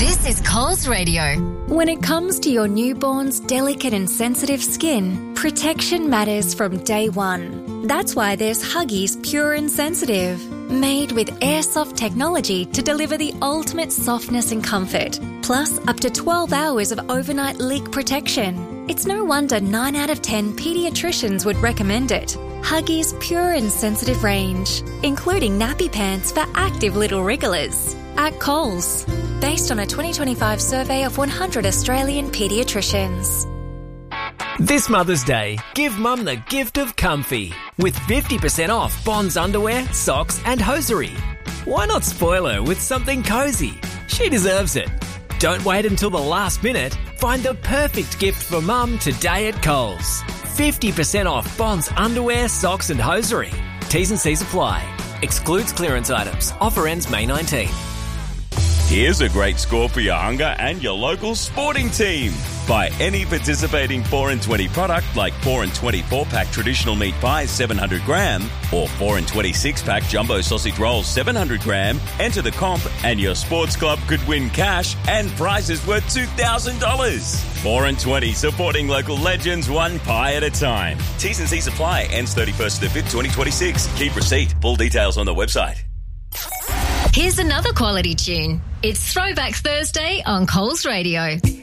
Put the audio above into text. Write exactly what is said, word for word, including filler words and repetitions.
This is Coles Radio. When it comes to your newborn's delicate and sensitive skin, protection matters from day one. That's why there's Huggies Pure and Sensitive, made with airsoft technology to deliver the ultimate softness and comfort, plus up to twelve hours of overnight leak protection. It's no wonder nine out of ten paediatricians would recommend it. Huggies Pure and Sensitive range, including nappy pants for active little wrigglers. At Coles, based on a twenty twenty-five survey of one hundred Australian paediatricians. This Mother's Day, give Mum the gift of comfy with fifty percent off Bonds underwear, socks and hosiery. Why not spoil her with something cosy? She deserves it. Don't wait until the last minute. Find the perfect gift for Mum today at Coles. fifty percent off Bonds underwear, socks and hosiery. T's and C's apply. Excludes clearance items. Offer ends May nineteenth. Here's a great score for your hunger and your local sporting team. Buy any participating four and twenty product like four and twenty four-pack traditional meat pies seven hundred gram or four and twenty six-pack jumbo sausage rolls seven hundred gram. Enter the comp and your sports club could win cash and prizes worth two thousand dollars. four and twenty, supporting local legends one pie at a time. T's and C's apply. Ends thirty-first of the fifth, twenty twenty-six. Keep receipt. Full details on the website. Here's another quality tune. It's Throwback Thursday on Coles Radio.